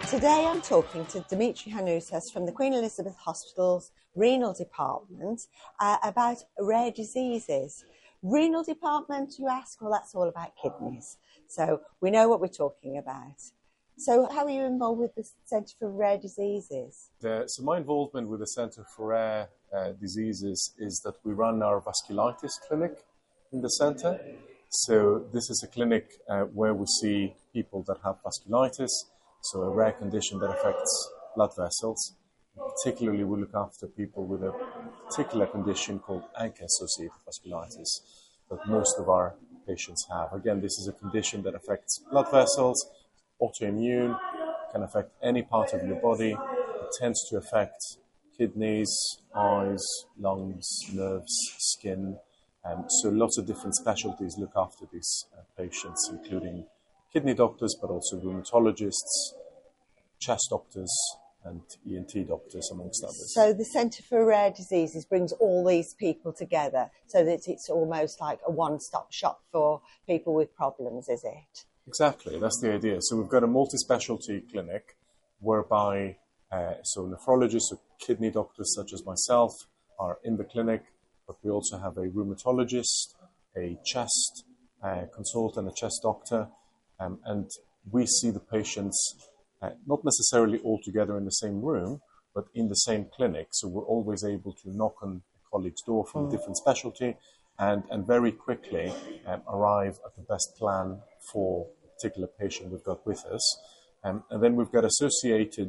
Today I'm talking to Dimitri Hanousas from the Queen Elizabeth Hospital's renal department about rare diseases. Renal department, you ask? Well, that's all about kidneys. So we know what we're talking about. So how are you involved with the Centre for Rare Diseases? So my involvement with the Centre for Rare Diseases is that we run our vasculitis clinic in the centre. So this is a clinic where we see people that have vasculitis, so a rare condition that affects blood vessels. Particularly, we look after people with a particular condition called ANCA-associated vasculitis that most of our patients have. Again, this is a condition that affects blood vessels, autoimmune, can affect any part of your body. It tends to affect kidneys, eyes, lungs, nerves, skin. So lots of different specialties look after these patients, including kidney doctors, but also rheumatologists, chest doctors, and ENT doctors, amongst others. So the Centre for Rare Diseases brings all these people together so that it's almost like a one-stop shop for people with problems, is it? Exactly, that's the idea. So we've got a multi-specialty clinic whereby so nephrologists or kidney doctors such as myself are in the clinic, but we also have a rheumatologist, a chest consultant, a chest doctor, and we see the patients not necessarily all together in the same room, but in the same clinic. So we're always able to knock on a colleague's door from a different specialty and very quickly arrive at the best plan for a particular patient we've got with us. And then we've got associated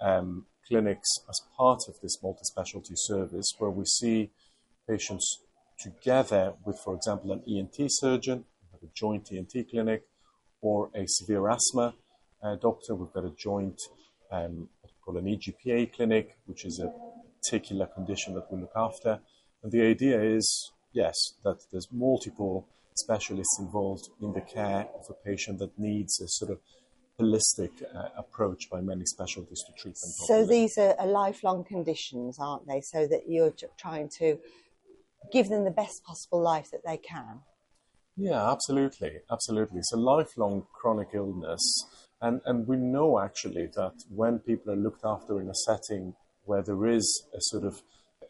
clinics as part of this multi-specialty service where we see patients together with, for example, an ENT surgeon, a joint ENT clinic, or a severe asthma doctor. We've got a joint, what we call an EGPA clinic, which is a particular condition that we look after. And the idea is, yes, that there's multiple specialists involved in the care of a patient that needs a sort of holistic approach by many specialties to treat them properly. So these are lifelong conditions, aren't they? So that you're trying to give them the best possible life that they can. Yeah, absolutely. Absolutely. It's a lifelong chronic illness. And we know actually that when people are looked after in a setting where there is a sort of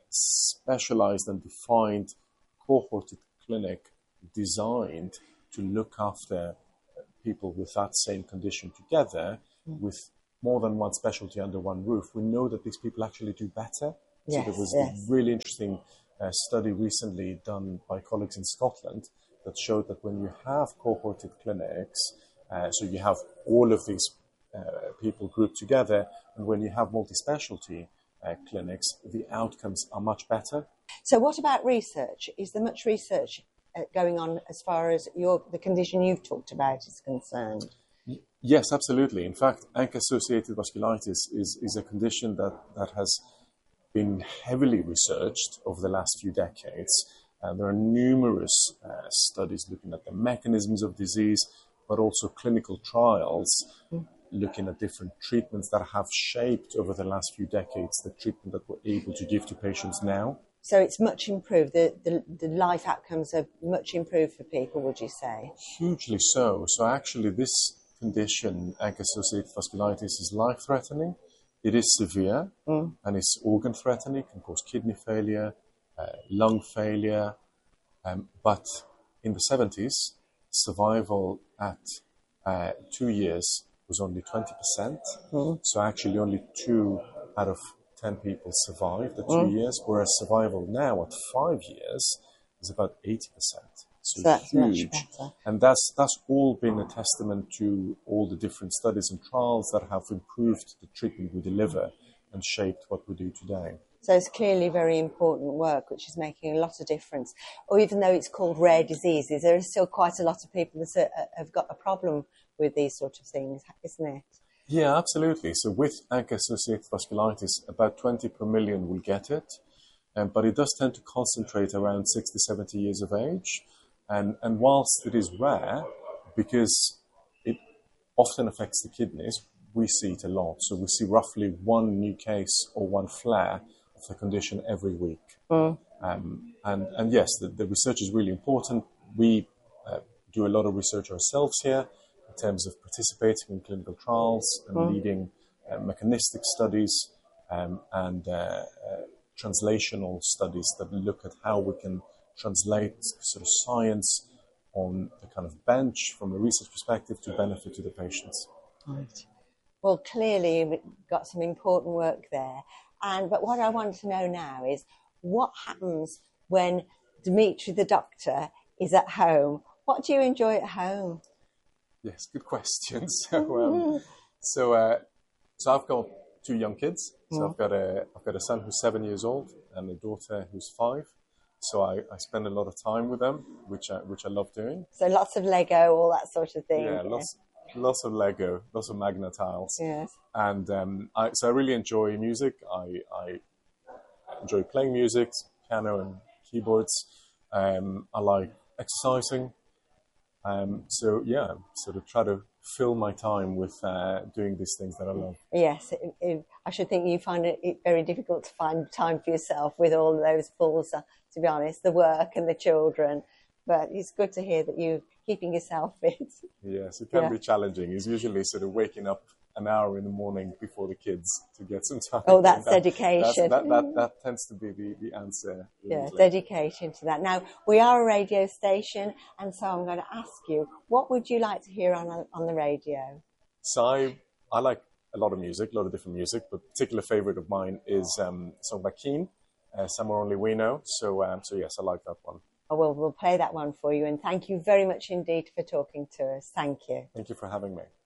specialized and defined cohorted clinic designed to look after people with that same condition together with more than one specialty under one roof, we know that these people actually do better. Yes, so there was a really interesting study recently done by colleagues in Scotland that showed that when you have cohorted clinics, so you have all of these people grouped together, and when you have multi-specialty clinics, the outcomes are much better. So what about research? Is there much research going on as far as the condition you've talked about is concerned? Yes, absolutely. In fact, ANCA-associated vasculitis is a condition that has been heavily researched over the last few decades. There are numerous studies looking at the mechanisms of disease, but also clinical trials looking at different treatments that have shaped over the last few decades the treatment that we're able to give to patients now. So it's much improved. The life outcomes are much improved for people, would you say? Hugely so. So actually this condition, ANCA-associated vasculitis, is life-threatening. It is severe and it's organ-threatening. It can cause kidney failure, lung failure. But in the 70s, survival at 2 years was only 20%. So actually only 2 out of 10 people survived at 2 years, whereas survival now at 5 years is about 80%. So that's huge. much better. And that's all been a testament to all the different studies and trials that have improved the treatment we deliver and shaped what we do today. So it's clearly very important work, which is making a lot of difference. Or even though it's called rare diseases, there is still quite a lot of people that have got a problem with these sort of things, isn't it? Yeah, absolutely. So with ANCA-associated vasculitis, about 20 per million will get it, but it does tend to concentrate around 60, 70 years of age. And whilst it is rare, because it often affects the kidneys, we see it a lot. So we see roughly 1 new case or 1 flare of the condition every week. And yes, the research is really important. We do a lot of research ourselves here in terms of participating in clinical trials and leading mechanistic studies and translational studies that look at how we can translate sort of science on the kind of bench from a research perspective to benefit to the patients. Right. Well, clearly you've got some important work there. But what I want to know now is what happens when Dimitri, the doctor, is at home? What do you enjoy at home? Yes, good question. So I've got 2 young kids. So I've got a son who's 7 years old and a daughter who's 5. So I spend a lot of time with them, which I love doing. So lots of Lego, all that sort of thing. Yeah, lots of Lego, lots of Magna tiles. Yes. And so I really enjoy music. I enjoy playing music, piano and keyboards. I like exercising. So yeah, sort of try to fill my time with doing these things that I love. Yes, I should think you find it very difficult to find time for yourself with all those balls, to be honest, the work and the children. But it's good to hear that you're keeping yourself fit. Yes, it can be challenging. It's usually sort of waking up an hour in the morning before the kids to get some time. Oh, that's dedication. That tends to be the answer. Yeah, dedication to that. Now, we are a radio station, and so I'm going to ask you, what would you like to hear on the radio? So I like a lot of music, a lot of different music, but a particular favourite of mine is a song by Keane, Somewhere Only We Know. So yes, I like that one. Oh, well, we'll play that one for you, and thank you very much indeed for talking to us. Thank you. Thank you for having me.